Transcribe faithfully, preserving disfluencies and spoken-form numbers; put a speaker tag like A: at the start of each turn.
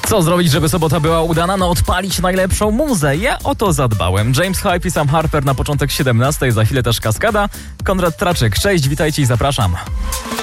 A: Co zrobić, żeby sobota była udana? No odpalić najlepszą muzę. Ja o to zadbałem. James Hype i Sam Harper na początek siedemnastej, za chwilę też Kaskada. Konrad Traczyk, cześć, witajcie i zapraszam.